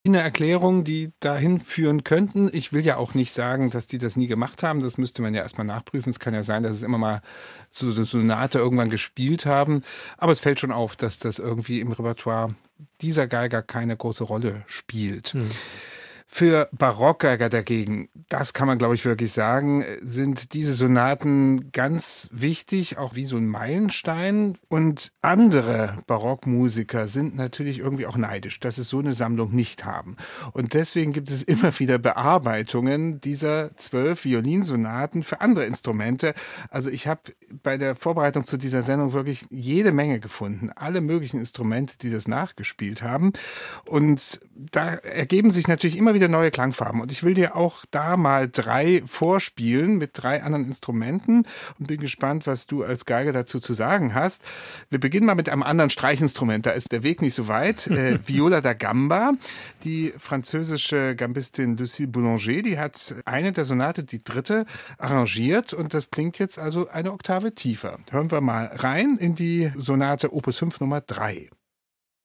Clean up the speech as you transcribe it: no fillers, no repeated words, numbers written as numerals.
Erklärungen, die dahin führen könnten. Ich will ja auch nicht sagen, dass die das nie gemacht haben. Das müsste man ja erstmal nachprüfen. Es kann ja sein, dass es immer mal so eine Sonate irgendwann gespielt haben. Aber es fällt schon auf, dass das irgendwie im Repertoire dieser Geiger keine große Rolle spielt. Für Barockgeiger dagegen, das kann man, glaube ich, wirklich sagen, sind diese Sonaten ganz wichtig, auch wie so ein Meilenstein. Und andere Barockmusiker sind natürlich irgendwie auch neidisch, dass es so eine Sammlung nicht haben. Und deswegen gibt es immer wieder Bearbeitungen dieser 12 Violinsonaten für andere Instrumente. Also ich habe bei der Vorbereitung zu dieser Sendung wirklich jede Menge gefunden. Alle möglichen Instrumente, die das nachgespielt haben. Und da ergeben sich natürlich immer wieder neue Klangfarben. Und ich will dir auch da mal 3 vorspielen mit 3 anderen Instrumenten und bin gespannt, was du als Geiger dazu zu sagen hast. Wir beginnen mal mit einem anderen Streichinstrument. Da ist der Weg nicht so weit. Viola da Gamba. Die französische Gambistin Lucille Boulanger, die hat eine der Sonate, die 3., arrangiert. Und das klingt jetzt also eine Oktave tiefer. Hören wir mal rein in die Sonate Opus 5 Nummer 3.